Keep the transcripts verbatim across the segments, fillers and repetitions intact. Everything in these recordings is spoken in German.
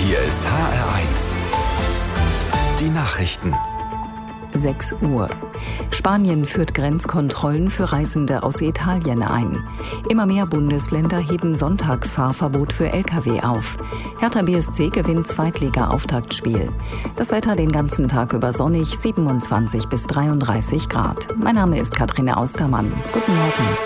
Hier ist H R eins. Die Nachrichten. sechs Uhr. Spanien führt Grenzkontrollen für Reisende aus Italien ein. Immer mehr Bundesländer heben Sonntagsfahrverbot für L K W auf. Hertha B S C gewinnt Zweitliga-Auftaktspiel. Das Wetter den ganzen Tag über sonnig, siebenundzwanzig bis dreiunddreißig Grad. Mein Name ist Kathrine Austermann. Guten Morgen.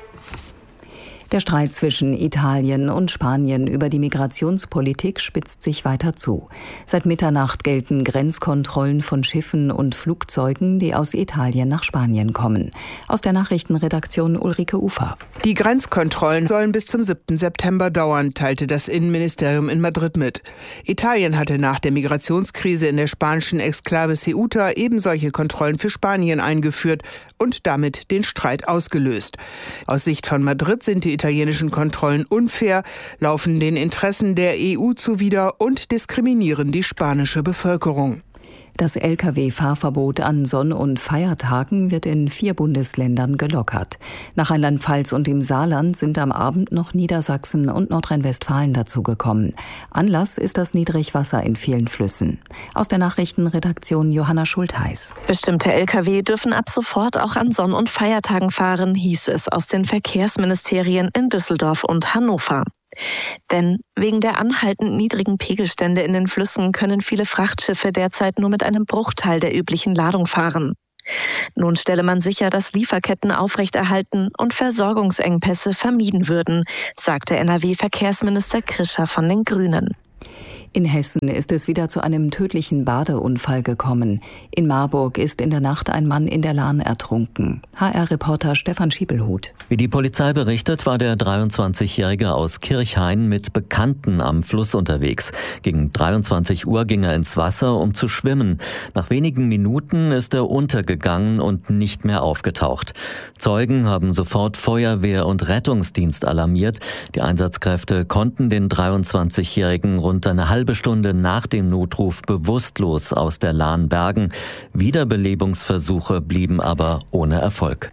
Der Streit zwischen Italien und Spanien über die Migrationspolitik spitzt sich weiter zu. Seit Mitternacht gelten Grenzkontrollen von Schiffen und Flugzeugen, die aus Italien nach Spanien kommen. Aus der Nachrichtenredaktion Ulrike Ufer. Die Grenzkontrollen sollen bis zum siebten September dauern, teilte das Innenministerium in Madrid mit. Italien hatte nach der Migrationskrise in der spanischen Exklave Ceuta eben solche Kontrollen für Spanien eingeführt und damit den Streit ausgelöst. Aus Sicht von Madrid sind die italienischen Kontrollen unfair, laufen den Interessen der E U zuwider und diskriminieren die spanische Bevölkerung. Das L K W-Fahrverbot an Sonn- und Feiertagen wird in vier Bundesländern gelockert. Nach Rheinland-Pfalz und dem Saarland sind am Abend noch Niedersachsen und Nordrhein-Westfalen dazugekommen. Anlass ist das Niedrigwasser in vielen Flüssen. Aus der Nachrichtenredaktion Johanna Schultheiß. Bestimmte L K W dürfen ab sofort auch an Sonn- und Feiertagen fahren, hieß es aus den Verkehrsministerien in Düsseldorf und Hannover. Denn wegen der anhaltend niedrigen Pegelstände in den Flüssen können viele Frachtschiffe derzeit nur mit einem Bruchteil der üblichen Ladung fahren. Nun stelle man sicher, dass Lieferketten aufrechterhalten und Versorgungsengpässe vermieden würden, sagte N R W-Verkehrsminister Krischer von den Grünen. In Hessen ist es wieder zu einem tödlichen Badeunfall gekommen. In Marburg ist in der Nacht ein Mann in der Lahn ertrunken. H R-Reporter Stefan Schiebelhut. Wie die Polizei berichtet, war der dreiundzwanzigjährige aus Kirchhain mit Bekannten am Fluss unterwegs. Gegen dreiundzwanzig Uhr ging er ins Wasser, um zu schwimmen. Nach wenigen Minuten ist er untergegangen und nicht mehr aufgetaucht. Zeugen haben sofort Feuerwehr und Rettungsdienst alarmiert. Die Einsatzkräfte konnten den dreiundzwanzigjährigen rund eine halbe Stunde nach dem Notruf bewusstlos aus der Lahn bergen. Wiederbelebungsversuche blieben aber ohne Erfolg.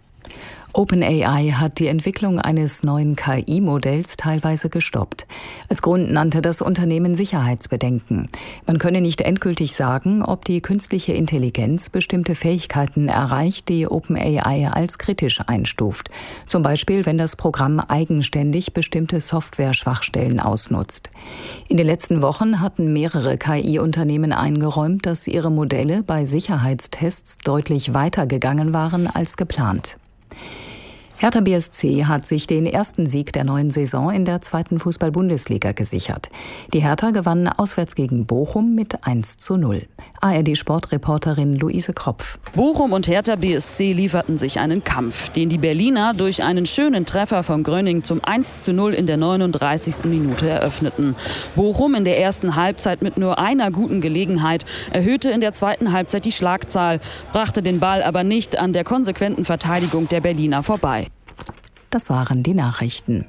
OpenAI hat die Entwicklung eines neuen K I-Modells teilweise gestoppt. Als Grund nannte das Unternehmen Sicherheitsbedenken. Man könne nicht endgültig sagen, ob die künstliche Intelligenz bestimmte Fähigkeiten erreicht, die OpenAI als kritisch einstuft. Zum Beispiel, wenn das Programm eigenständig bestimmte Software-Schwachstellen ausnutzt. In den letzten Wochen hatten mehrere K I-Unternehmen eingeräumt, dass ihre Modelle bei Sicherheitstests deutlich weiter gegangen waren als geplant. Hertha B S C hat sich den ersten Sieg der neuen Saison in der zweiten Fußball-Bundesliga gesichert. Die Hertha gewann auswärts gegen Bochum mit eins zu null. A R D-Sportreporterin Luise Kropf. Bochum und Hertha B S C lieferten sich einen Kampf, den die Berliner durch einen schönen Treffer von Gröning zum eins zu null in der neununddreißigsten Minute eröffneten. Bochum in der ersten Halbzeit mit nur einer guten Gelegenheit, erhöhte in der zweiten Halbzeit die Schlagzahl, brachte den Ball aber nicht an der konsequenten Verteidigung der Berliner vorbei. Das waren die Nachrichten.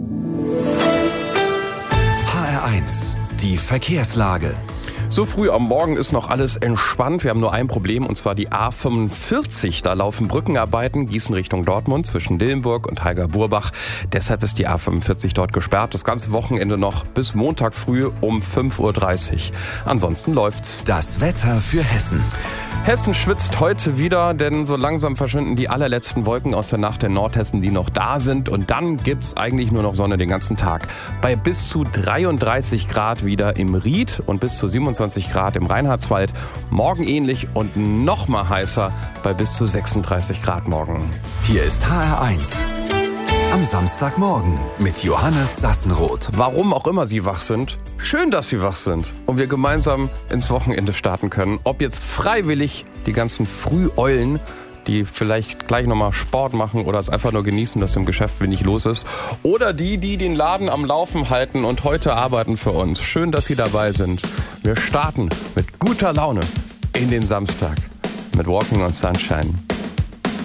H R eins. Die Verkehrslage. So früh am Morgen ist noch alles entspannt. Wir haben nur ein Problem, und zwar die A fünfundvierzig. Da laufen Brückenarbeiten, Gießen Richtung Dortmund zwischen Dillenburg und Heiger-Burbach. Deshalb ist die A fünfundvierzig dort gesperrt. Das ganze Wochenende noch bis Montag früh um fünf Uhr dreißig. Ansonsten läuft's. Das Wetter für Hessen. Hessen schwitzt heute wieder, denn so langsam verschwinden die allerletzten Wolken aus der Nacht in Nordhessen, die noch da sind. Und dann gibt's eigentlich nur noch Sonne den ganzen Tag. Bei bis zu dreiunddreißig Grad wieder im Ried und bis zu siebenundzwanzig Grad im Reinhardswald. Morgen ähnlich und noch mal heißer bei bis zu sechsunddreißig Grad morgen. Hier ist H R eins. Am Samstagmorgen mit Johannes Sassenroth. Warum auch immer Sie wach sind, schön, dass Sie wach sind und wir gemeinsam ins Wochenende starten können. Ob jetzt freiwillig die ganzen Früheulen, die vielleicht gleich nochmal Sport machen oder es einfach nur genießen, dass im Geschäft wenig los ist. Oder die, die den Laden am Laufen halten und heute arbeiten für uns. Schön, dass Sie dabei sind. Wir starten mit guter Laune in den Samstag mit Walking on Sunshine.